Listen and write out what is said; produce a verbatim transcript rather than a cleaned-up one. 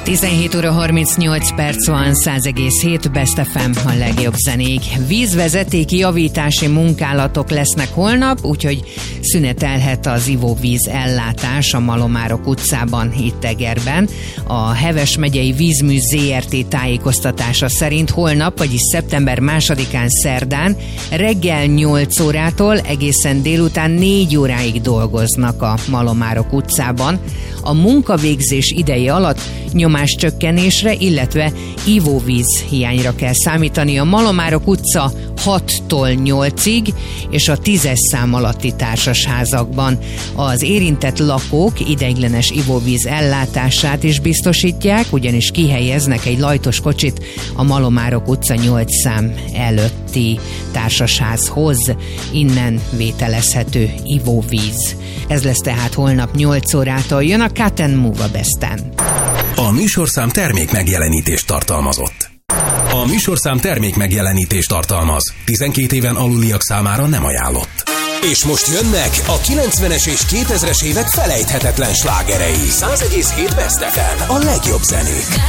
tizenhét óra harmincnyolc perc van, száz egész hét Best ef em, a legjobb zenék. Vízvezetéki javítási munkálatok lesznek holnap, úgyhogy szünetelhet az ivóvíz ellátás a Malomárok utcában, itt Egerben. A Heves megyei Vízmű zé er té tájékoztatása szerint holnap, vagyis szeptember másodikán szerdán reggel nyolc órától egészen délután négy óráig dolgoznak a Malomárok utcában. A munkavégzés ideje alatt nyomáscsökkenésre, illetve ivóvíz hiányra kell számítani a Malomárok utca hattól nyolcig és a tízes szám alatti társasházakban. Az érintett lakók ideiglenes ivóvíz ellátását is biztosítják, ugyanis kihelyeznek egy lajtos kocsit a Malomárok utca nyolc szám előtti társasházhoz, innen vételezhető ivóvíz. Ez lesz tehát holnap nyolc órától. Jön a Cut and Move a Besten. A műsorszám termék megjelenítést tartalmazott. A műsorszám termék megjelenítést tartalmaz. tizenkét éven aluliak számára nem ajánlott. És most jönnek a kilencvenes és kétezres évek felejthetetlen slágerei. száz egész hét Best ef em, a legjobb zenék.